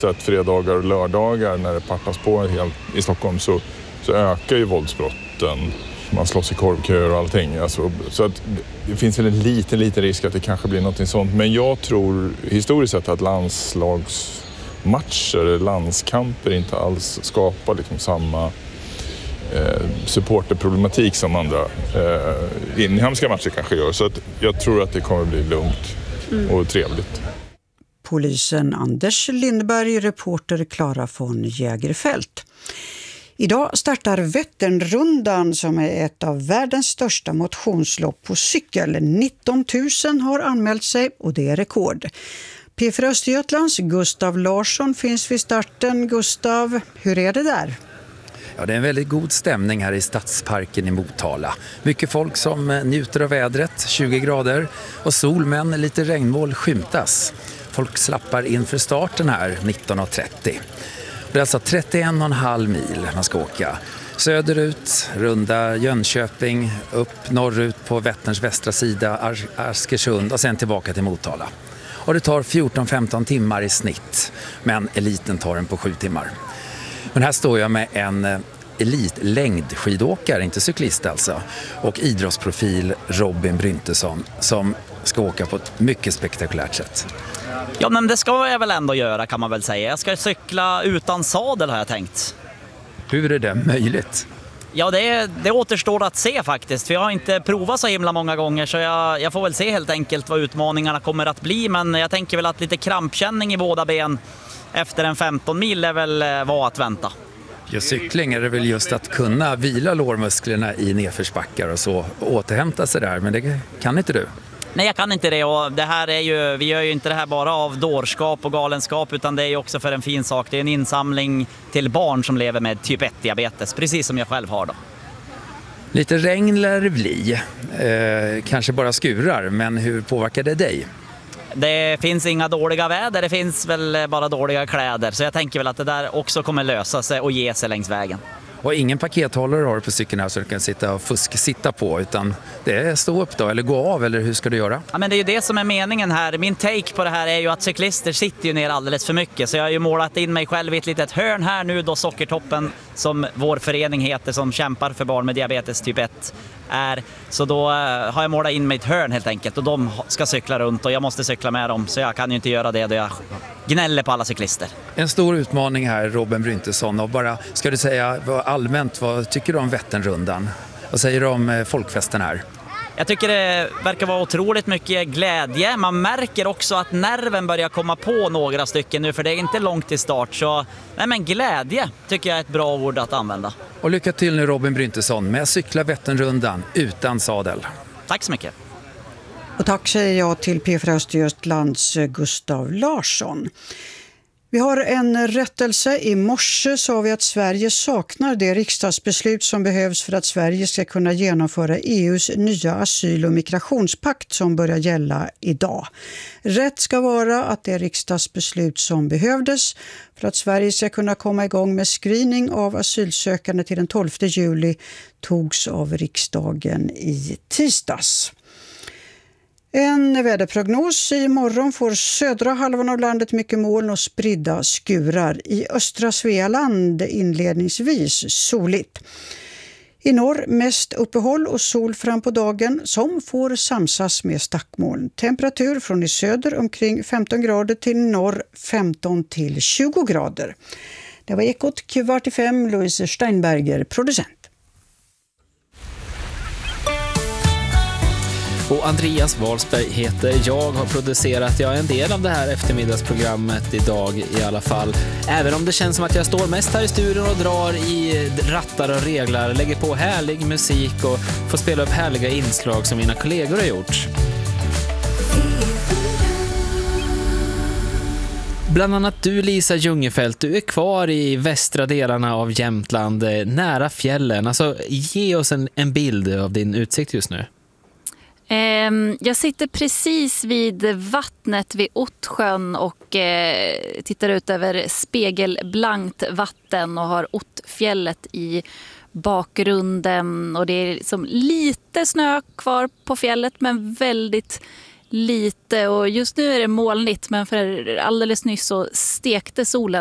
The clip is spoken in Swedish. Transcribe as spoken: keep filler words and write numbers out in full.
Så att fredagar och lördagar när det partas på helt i Stockholm så, så ökar ju våldsbrotten. Man slåss i korvköer och allting. Alltså, så att det finns väl en liten, liten risk att det kanske blir något sånt. Men jag tror historiskt sett att landslagsmatcher, landskamper inte alls skapar liksom samma eh, supporterproblematik som andra eh, inhemska matcher kanske gör. Så att jag tror att det kommer bli lugnt mm. och trevligt. Polisen Anders Lindberg, reporter Klara von Jägerfält. Idag startar Vätternrundan som är ett av världens största motionslopp på cykel. nitton tusen har anmält sig och det är rekord. P fyra Östergötlands Gustav Larsson finns vid starten. Gustav, hur är det där? Ja, det är en väldigt god stämning här i Stadsparken i Motala. Mycket folk som njuter av vädret, tjugo grader och sol, men lite regnmoln skymtas. Folk slappar inför starten här nitton trettio. Det är alltså trettioen komma fem mil man ska åka. Söderut, runda Jönköping, upp norrut på Vätterns västra sida, Ar- Askersund och sen tillbaka till Motala. Och det tar fjorton femton timmar i snitt, men eliten tar den på sju timmar. Men här står jag med en elitlängdskidåkare, inte cyklist alltså, och idrottsprofil Robin Bryntesson som ska åka på ett mycket spektakulärt sätt. Ja, men det ska jag väl ändå göra kan man väl säga. Jag ska cykla utan sadel har jag tänkt. Hur är det möjligt? Ja, det, det återstår att se faktiskt. För jag har inte provat så himla många gånger så jag, jag får väl se helt enkelt vad utmaningarna kommer att bli. Men jag tänker väl att lite krampkänning i båda ben efter en femton mil är väl vad att vänta. Just cykling är det väl just att kunna vila lårmusklerna i nedförsbackar och så och återhämta sig där, men det kan inte du. Nej, jag kan inte det och det här är ju, vi gör ju inte det här bara av dårskap och galenskap utan det är ju också för en fin sak. Det är en insamling till barn som lever med typ ett-diabetes, precis som jag själv har då. Lite regn lär det bli, eh, kanske bara skurar, men hur påverkar det dig? Det finns inga dåliga väder, det finns väl bara dåliga kläder. Så jag tänker väl att det där också kommer lösa sig och ge sig längs vägen. Och ingen pakethållare har du på cykeln här så du kan sitta och fusk sitta på, utan det är stå upp då eller gå av, eller hur ska du göra? Ja, men det är ju det som är meningen här. Min take på det här är ju att cyklister sitter ju ner alldeles för mycket. Så jag har ju målat in mig själv i ett litet hörn här nu då Sockertoppen, som vår förening heter, som kämpar för barn med diabetes typ ett är. Så då har jag målat in mig i ett hörn helt enkelt och de ska cykla runt och jag måste cykla med dem. Så jag kan ju inte göra det då jag gnäller på alla cyklister. En stor utmaning här, Robin Bryntesson. Och bara, ska du säga allmänt, vad tycker du om Vätternrundan? Vad säger du om folkfesten här? Jag tycker det verkar vara otroligt mycket glädje. Man märker också att nerven börjar komma på några stycken nu, för det är inte långt till start. Så nej, men glädje tycker jag är ett bra ord att använda. Och lycka till nu Robin Bryntesson med att cykla Vätternrundan utan sadel. Tack så mycket. Och tack säger jag till P fyra Östergötlands Gustav Larsson. Vi har en rättelse. I morse sa vi att Sverige saknar det riksdagsbeslut som behövs för att Sverige ska kunna genomföra E U:s nya asyl- och migrationspakt som börjar gälla idag. Rätt ska vara att det riksdagsbeslut som behövdes för att Sverige ska kunna komma igång med screening av asylsökande till den tolfte juli togs av riksdagen i tisdags. En väderprognos. Imorgon får södra halvan av landet mycket moln och spridda skurar. I östra Svealand inledningsvis soligt. I norr mest uppehåll och sol fram på dagen som får samsas med stackmoln. Temperatur från i söder omkring femton grader till norr femton till tjugo grader. Det var Ekot kvart i fem, Louise Steinberger, producent. Och Andreas Wahlsberg heter jag, har producerat jag en del av det här eftermiddagsprogrammet idag i alla fall. Även om det känns som att jag står mest här i studion och drar i rattar och reglar, lägger på härlig musik och får spela upp härliga inslag som mina kollegor har gjort. Bland annat du, Lisa Ljungefelt, du är kvar i västra delarna av Jämtland, nära fjällen. Alltså, ge oss en, en bild av din utsikt just nu. Jag sitter precis vid vattnet vid Ottsjön och tittar ut över spegelblankt vatten och har Ottfjället i bakgrunden. Och det är liksom lite snö kvar på fjället men väldigt lite och just nu är det molnigt men för alldeles nyss så stekte solen